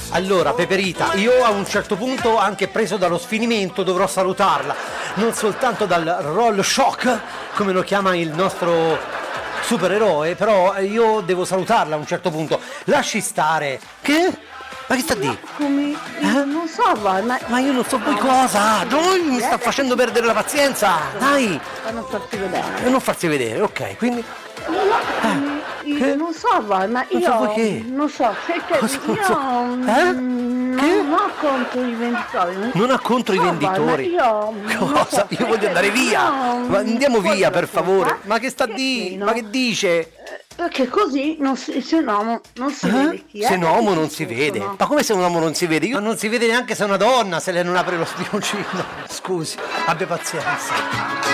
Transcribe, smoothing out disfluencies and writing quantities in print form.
Allora, Peperita, io a un certo punto, anche preso dallo sfinimento, dovrò salutarla. Non soltanto dal roll shock, come lo chiama il nostro supereroe, però io devo salutarla a un certo punto. Lasci stare. Che? Ma che sta di? Come? Non so, Ma io non so poi cosa! Noi mi sta facendo perdere la pazienza! Dai! Per non farti vedere. E non farsi vedere, ok, quindi. Io non so, ma Non io so voi che? non so, perché Cosa non io so? non ho contro i venditori. Non ha contro i So, venditori. ma io non Cosa? so, Io voglio perché andare via! io Ma andiamo voglio via, per raccontare favore! Ma che sta che di? no. Ma che dice? Perché così se no non si vede chi è. Se un uomo chi non ci si sono. vede. Ma come se un uomo non si vede? Io non si vede neanche se è una donna, se lei non apre lo spioncino. Scusi, abbia pazienza.